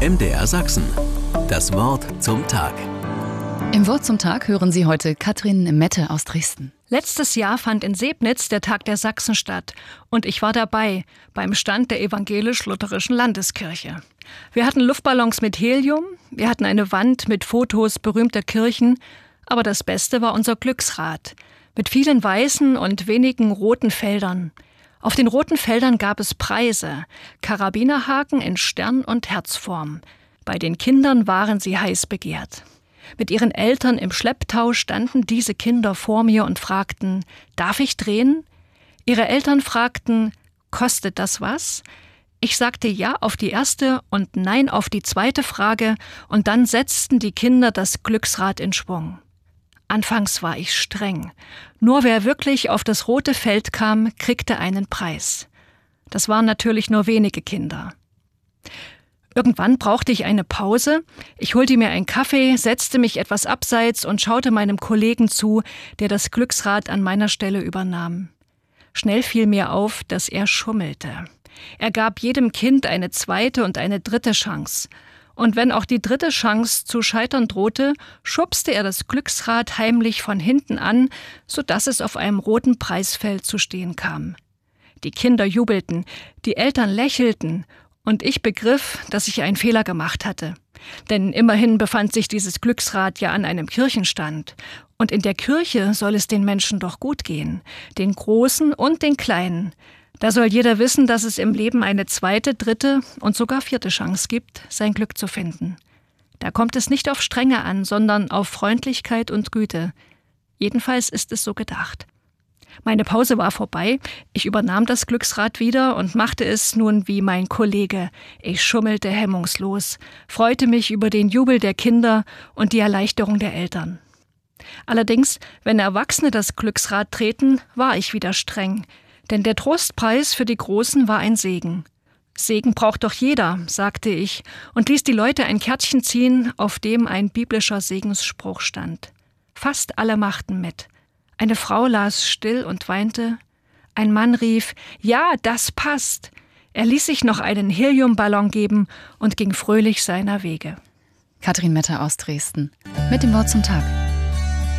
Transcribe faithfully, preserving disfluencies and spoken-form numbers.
M D R Sachsen. Das Wort zum Tag. Im Wort zum Tag hören Sie heute Katrin Mette aus Dresden. Letztes Jahr fand in Sebnitz der Tag der Sachsen statt und ich war dabei beim Stand der evangelisch-lutherischen Landeskirche. Wir hatten Luftballons mit Helium, wir hatten eine Wand mit Fotos berühmter Kirchen, aber das Beste war unser Glücksrad mit vielen weißen und wenigen roten Feldern. Auf den roten Feldern gab es Preise, Karabinerhaken in Stern- und Herzform. Bei den Kindern waren sie heiß begehrt. Mit ihren Eltern im Schlepptau standen diese Kinder vor mir und fragten, darf ich drehen? Ihre Eltern fragten, kostet das was? Ich sagte ja auf die erste und nein auf die zweite Frage und dann setzten die Kinder das Glücksrad in Schwung. Anfangs war ich streng. Nur wer wirklich auf das rote Feld kam, kriegte einen Preis. Das waren natürlich nur wenige Kinder. Irgendwann brauchte ich eine Pause. Ich holte mir einen Kaffee, setzte mich etwas abseits und schaute meinem Kollegen zu, der das Glücksrad an meiner Stelle übernahm. Schnell fiel mir auf, dass er schummelte. Er gab jedem Kind eine zweite und eine dritte Chance. Und wenn auch die dritte Chance zu scheitern drohte, schubste er das Glücksrad heimlich von hinten an, sodass es auf einem roten Preisfeld zu stehen kam. Die Kinder jubelten, die Eltern lächelten und ich begriff, dass ich einen Fehler gemacht hatte. Denn immerhin befand sich dieses Glücksrad ja an einem Kirchenstand. Und in der Kirche soll es den Menschen doch gut gehen, den Großen und den Kleinen. Da soll jeder wissen, dass es im Leben eine zweite, dritte und sogar vierte Chance gibt, sein Glück zu finden. Da kommt es nicht auf Strenge an, sondern auf Freundlichkeit und Güte. Jedenfalls ist es so gedacht. Meine Pause war vorbei, ich übernahm das Glücksrad wieder und machte es nun wie mein Kollege. Ich schummelte hemmungslos, freute mich über den Jubel der Kinder und die Erleichterung der Eltern. Allerdings, wenn Erwachsene das Glücksrad treten, war ich wieder streng. Denn der Trostpreis für die Großen war ein Segen. Segen braucht doch jeder, sagte ich und ließ die Leute ein Kärtchen ziehen, auf dem ein biblischer Segensspruch stand. Fast alle machten mit. Eine Frau las still und weinte. Ein Mann rief, ja, das passt. Er ließ sich noch einen Heliumballon geben und ging fröhlich seiner Wege. Katrin Mette aus Dresden mit dem Wort zum Tag.